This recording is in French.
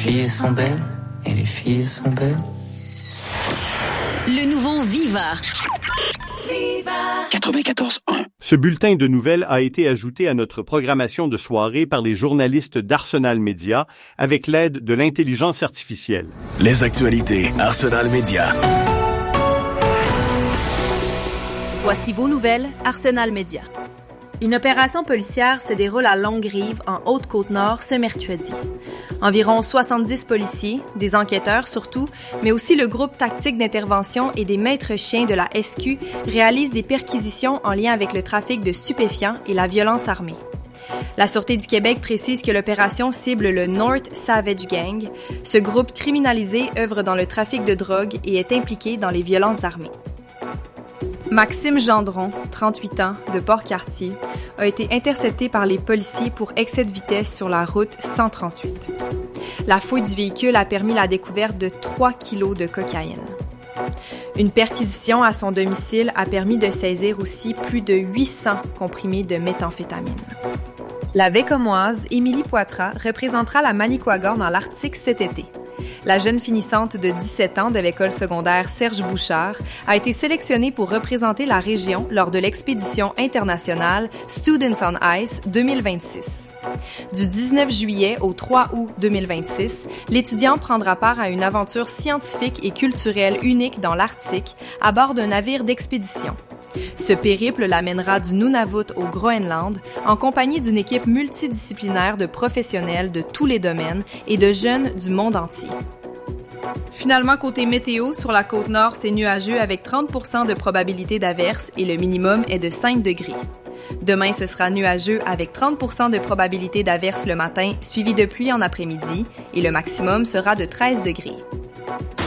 filles sont belles, et les filles sont belles. Le nouveau Viva. 94.1. Ce bulletin de nouvelles a été ajouté à notre programmation de soirée par les journalistes d'Arsenal Média avec l'aide de l'intelligence artificielle. Les actualités Arsenal Média. Voici vos nouvelles, Arsenal Média. Une opération policière se déroule à Longue-Rive, en Haute-Côte-Nord, ce mercredi. Environ 70 policiers, des enquêteurs surtout, mais aussi le groupe tactique d'intervention et des maîtres chiens de la SQ réalisent des perquisitions en lien avec le trafic de stupéfiants et la violence armée. La Sûreté du Québec précise que l'opération cible le North Savage Gang. Ce groupe criminalisé œuvre dans le trafic de drogue et est impliqué dans les violences armées. Maxime Gendron, 38 ans, de Port-Cartier, a été intercepté par les policiers pour excès de vitesse sur la route 138. La fouille du véhicule a permis la découverte de 3 kilos de cocaïne. Une perquisition à son domicile a permis de saisir aussi plus de 800 comprimés de méthamphétamine. La Bécomoise, Émilie Poitras, représentera la Manicouagan dans l'Arctique cet été. La jeune finissante de 17 ans de l'école secondaire Serge Bouchard a été sélectionnée pour représenter la région lors de l'expédition internationale Students on Ice 2026. Du 19 juillet au 3 août 2026, l'étudiant prendra part à une aventure scientifique et culturelle unique dans l'Arctique à bord d'un navire d'expédition. Ce périple l'amènera du Nunavut au Groenland en compagnie d'une équipe multidisciplinaire de professionnels de tous les domaines et de jeunes du monde entier. Finalement, côté météo, sur la côte nord, c'est nuageux avec 30% de probabilité d'averse et le minimum est de 5 degrés. Demain, ce sera nuageux avec 30% de probabilité d'averse le matin, suivi de pluie en après-midi et le maximum sera de 13 degrés.